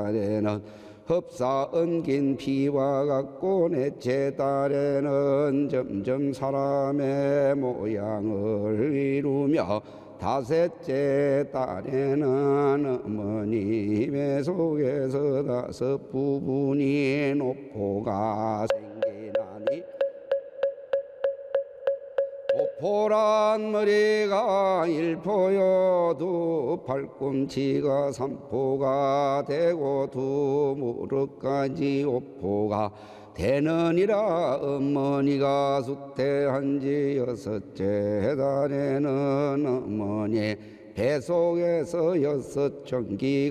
달에는 흡사 엉긴 피와 같고 넷째 달에는 점점 사람의 모양을 이루며 다섯째 달에는 어머님의 속에서 다섯 부분이 노포가 생기나니 오포란 머리가 일포여 두 팔꿈치가 삼포가 되고 두 무릎까지 오포가 되느니라. 어머니가 숙태한 지 여섯째 달에는 어머니 뱃속에서 여섯 전기